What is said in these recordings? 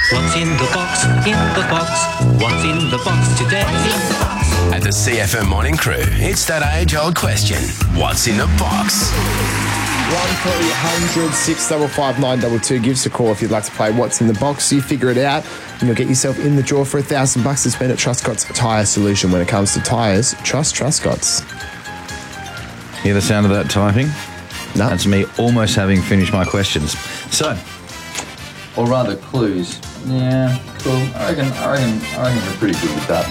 What's in the box? In the box. What's in the box today? At the CFM Morning Crew, it's that age-old question. What's in the box? 1300 655 922. Give us a call if you'd like to play What's in the Box. You figure it out and you'll get yourself in the draw for $1,000 to spend at Truscott's Tyre Solution. When it comes to tyres, trust Truscott's. Hear the sound of that typing? No. That's me almost having finished my questions. So, or rather clues. Yeah, cool. I reckon we're pretty good with that.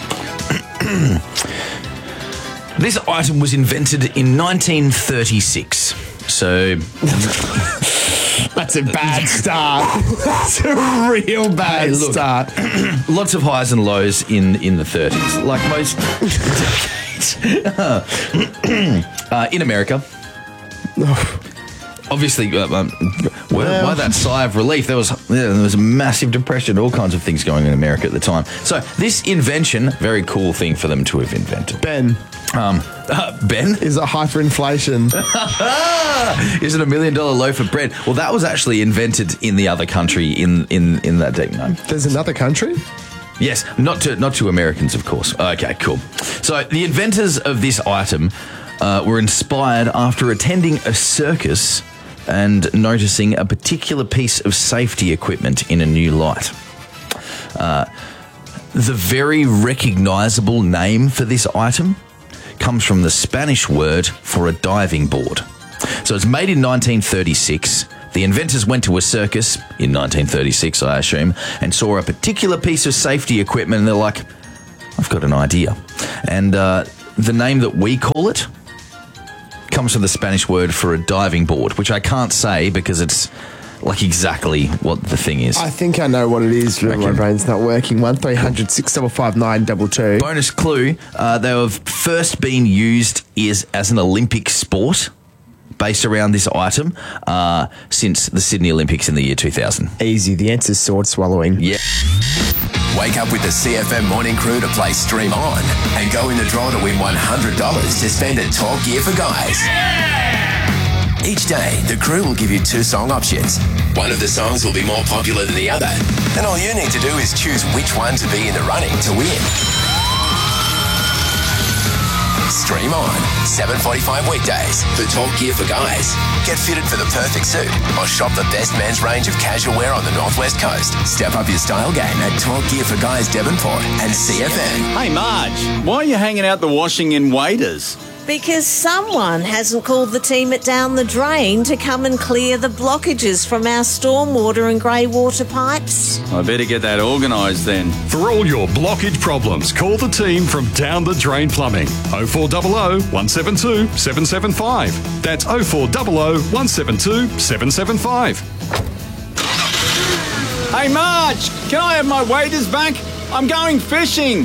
This item was invented in 1936. So that's a bad start. That's a real bad start. Lots of highs and lows in the 30s, like most decades. In America. Obviously, why that sigh of relief? There was a massive depression, all kinds of things going on in America at the time. So this invention, very cool thing for them to have invented. Ben. Ben? Is it hyperinflation? Is it $1 million loaf of bread? Well, that was actually invented in the other country in that day. No. There's another country? Yes, not to Americans, of course. Okay, cool. So the inventors of this item were inspired after attending a circus and noticing a particular piece of safety equipment in a new light. The very recognisable name for this item comes from the Spanish word for a diving board. So it's made in 1936. The inventors went to a circus in 1936, I assume, and saw a particular piece of safety equipment, and they're like, I've got an idea. And the name that we call it comes from the Spanish word for a diving board, which I can't say because it's like exactly what the thing is. I think I know what it is, but my brain's not working. 1300 655 922. Bonus clue, they have first been used as an Olympic sport based around this item since the Sydney Olympics in the year 2000. Easy. The answer's sword swallowing. Yeah. Wake up with the CFM Morning Crew to play Stream On and go in the draw to win $100 to spend at Talk Gear for Guys. Each day, the crew will give you 2 song options. One of the songs will be more popular than the other, and all you need to do is choose which one to be in the running to win. Stream On, 7:45 weekdays for Talk Gear for Guys. Get fitted for the perfect suit or shop the best men's range of casual wear on the Northwest Coast. Step up your style game at Talk Gear for Guys Devonport and CFM. Hey Marge, why are you hanging out the washing in Waders? Because someone hasn't called the team at Down the Drain to come and clear the blockages from our stormwater and grey water pipes. I better get that organised then. For all your blockage problems, call the team from Down the Drain Plumbing. 0400 172 775. That's 0400 172 775. Hey Marge, can I have my waders back? I'm going fishing.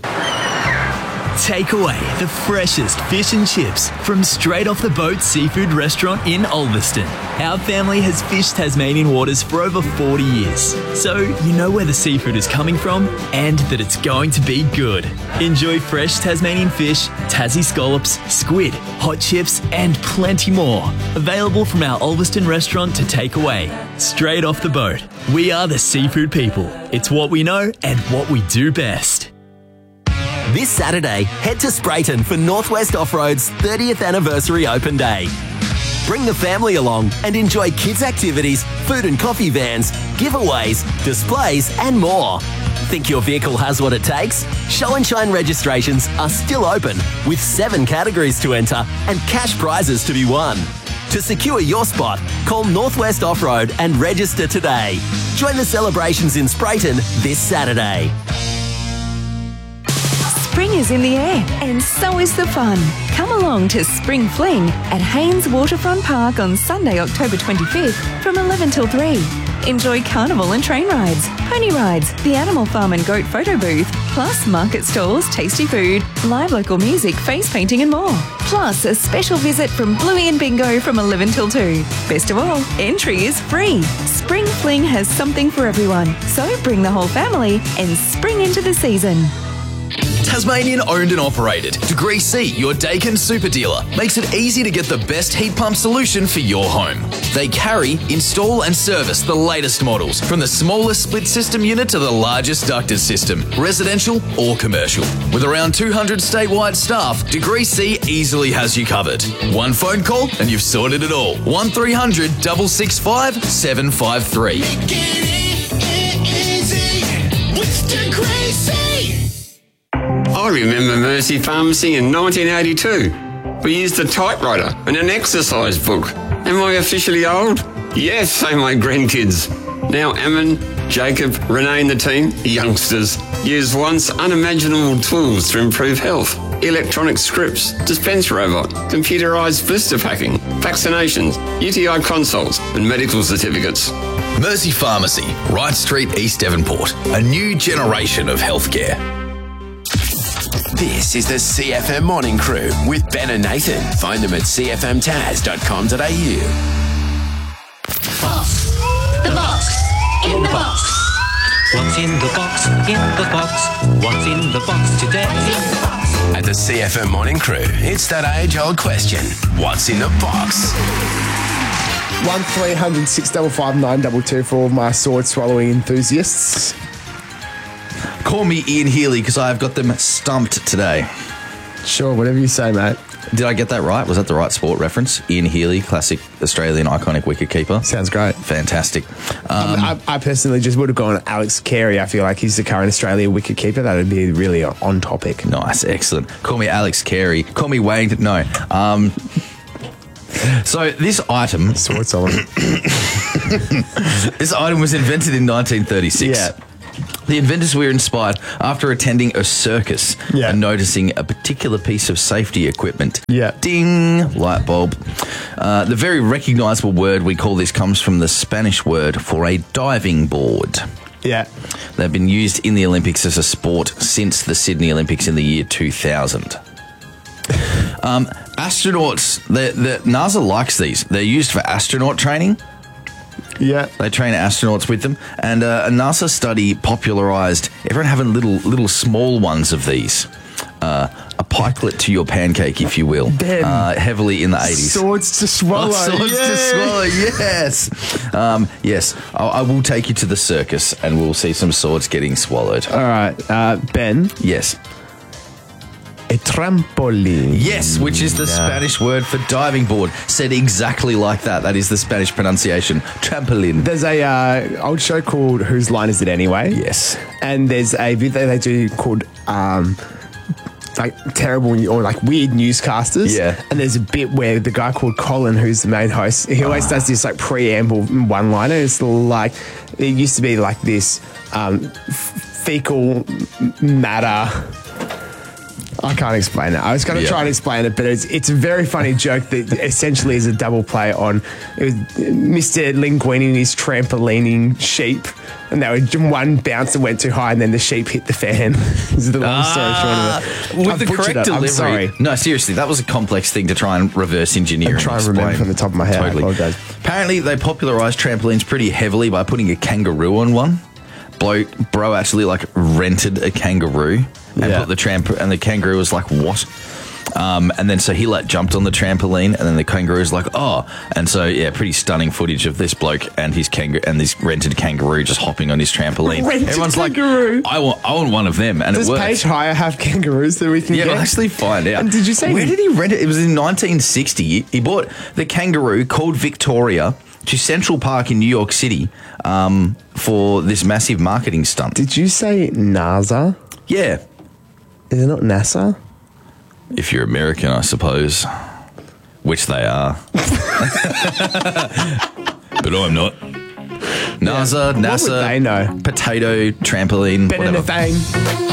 Take away the freshest fish and chips from Straight Off the Boat Seafood Restaurant in Ulverston. Our family has fished Tasmanian waters for over 40 years, so you know where the seafood is coming from and that it's going to be good. Enjoy fresh Tasmanian fish, Tassie scallops, squid, hot chips and plenty more. Available from our Ulverston restaurant to take away. Straight Off the Boat. We are the seafood people. It's what we know and what we do best. This Saturday, head to Sprayton for Northwest Off-Road's 30th anniversary open day. Bring the family along and enjoy kids' activities, food and coffee vans, giveaways, displays and more. Think your vehicle has what it takes? Show and Shine registrations are still open with 7 categories to enter and cash prizes to be won. To secure your spot, call Northwest Off-Road and register today. Join the celebrations in Sprayton this Saturday. Spring is in the air, and so is the fun. Come along to Spring Fling at Haynes Waterfront Park on Sunday, October 25th from 11 till 3. Enjoy carnival and train rides, pony rides, the animal farm and goat photo booth, plus market stalls, tasty food, live local music, face painting and more. Plus a special visit from Bluey and Bingo from 11 till 2. Best of all, entry is free. Spring Fling has something for everyone, so bring the whole family and spring into the season. Tasmanian owned and operated. Degree C, your Dakin super dealer, makes it easy to get the best heat pump solution for your home. They carry, install and service the latest models, from the smallest split system unit to the largest ducted system, residential or commercial. With around 200 statewide staff, Degree C easily has you covered. One phone call and you've sorted it all. 1300 665 753. I remember Mercy Pharmacy in 1982. We used a typewriter and an exercise book. Am I officially old? Yes, say my grandkids. Now Ammon, Jacob, Renee and the team, youngsters, use once unimaginable tools to improve health. Electronic scripts, dispense robot, computerised blister packing, vaccinations, UTI consults and medical certificates. Mercy Pharmacy, Wright Street, East Devonport. A new generation of healthcare. This is the CFM Morning Crew with Ben and Nathan. Find them at cfmtaz.com.au. The box. In the box. What's in the box? In the box. What's in the box today? At the CFM Morning Crew, it's that age-old question. What's in the box? 1300 655 922 for all of my sword swallowing enthusiasts. Call me Ian Healy because I've got them stumped today. Sure, whatever you say, mate. Did I get that right? Was that the right sport reference? Ian Healy, classic Australian iconic wicketkeeper. Sounds great. Fantastic. I personally just would have gone Alex Carey. I feel like he's the current Australian wicketkeeper. That would be really on topic. Nice, excellent. Call me Alex Carey. Call me Wayne. No. So this item... Sword Solomon. This item was invented in 1936. Yeah. The inventors were inspired after attending a circus and noticing a particular piece of safety equipment. Yeah. Ding! Light bulb. The very recognisable word we call this comes from the Spanish word for a diving board. Yeah. They've been used in the Olympics as a sport since the Sydney Olympics in the year 2000. Astronauts, NASA likes these. They're used for astronaut training. Yeah. They train astronauts with them. And a NASA study popularised everyone having little small ones of these. A pikelet to your pancake, if you will. Heavily in the 80s. Swords to swallow. Swords to swallow, yes. Yes, I will take you to the circus and we'll see some swords getting swallowed. All right. Ben? Yes. A trampoline. Yes, which is the Spanish word for diving board. Said exactly like that. That is the Spanish pronunciation. Trampoline. There's a old show called Whose Line Is It Anyway? Yes. And there's a bit that they do called like terrible or like weird newscasters. Yeah. And there's a bit where the guy called Colin, who's the main host, he always does this like preamble one-liner. It's like, it used to be like this fecal matter. I can't explain it. I was going to try and explain it, but it's a very funny joke that essentially is a double play on Mr. Linguini and his trampolining sheep. And they were one bouncer went too high and then the sheep hit the fan. This is the long story short of it. With the correct delivery. I'm sorry. No, seriously, that was a complex thing to try and reverse engineer. I'm trying to remember from the top of my head. Totally. I apologize. Apparently, they popularised trampolines pretty heavily by putting a kangaroo on one. Bro actually like rented a kangaroo and put the kangaroo was like, what? And then so he like jumped on the trampoline and then the kangaroo's like, oh. And so, pretty stunning footage of this bloke and his this rented kangaroo just hopping on his trampoline. Everyone's kangaroo. like, I want one of them. And does it worked. Paige Hire have kangaroos that we can get? Yeah, we'll actually find out. And did you say... Where did he rent it? It was in 1960. He bought the kangaroo called Victoria to Central Park in New York City for this massive marketing stunt. Did you say NASA? Yeah. Is it not NASA? If you're American, I suppose. Which they are. But I'm not. NASA, What would they know? potato, trampoline, Ben and whatever. Nathane.